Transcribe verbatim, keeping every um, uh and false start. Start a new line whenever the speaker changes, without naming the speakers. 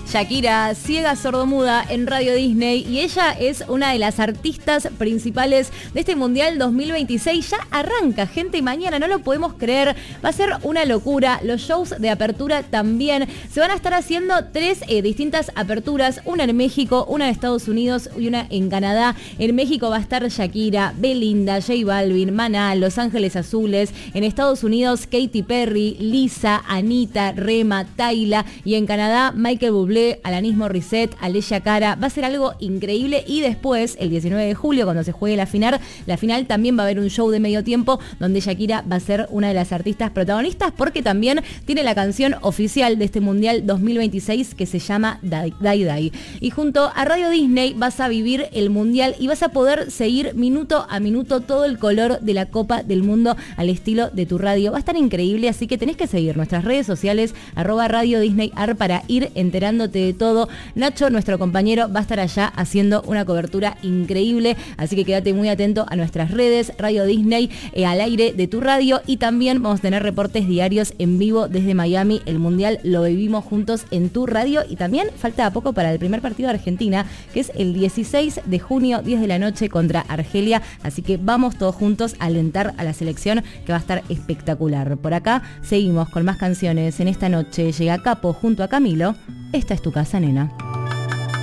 Shakira, ciega sordomuda en Radio Disney, y ella es una de las artistas principales de este Mundial dos mil veintiséis. Ya arranca, gente, y mañana no lo podemos creer. Va a ser una locura. Los shows de apertura también. Se van a estar haciendo tres eh, distintas aperturas, una en México, una en Estados Unidos y una en Canadá. En México va a estar Shakira, Belinda, J Balvin, Maná, Los Ángeles Azules. En Estados Unidos, Katy Perry, Lisa, Anita, Rema, Tayla. Y en Canadá, Michael Bublé, Alanis Morissette, Alessia Cara. Va a ser algo increíble. Y después, el diecinueve de julio, cuando se juegue la final, la final también va a haber un show de medio tiempo donde Shakira va a ser una de las artistas protagonistas, porque también tiene la canción oficial de este Mundial dos mil veintiséis que se llama Die Die. Y junto a Radio Disney vas a vivir el Mundial y vas a poder seguir minuto a minuto todo el color de la Copa del Mundo al estilo de tu radio. Va a estar increíble, así que tenés que seguir nuestras redes sociales, arroba Radio Disney Ar, para ir enterándote de todo. Nacho, nuestro compañero, va a estar allá haciendo una cobertura increíble, así que quédate muy atento a nuestras redes, Radio Disney, eh, al aire de tu radio, y también vamos a tener reportes diarios en vivo desde Miami. El Mundial lo vivimos juntos en tu radio, y también falta poco para el primer partido de Argentina, que es el dieciséis de junio, diez de la noche, contra Argelia, así que vamos todos juntos a alentar a la selección, que va a estar espectacular. Por acá seguimos con más canciones. En esta noche llega Capo junto a Camilo. Esta es tu casa, nena.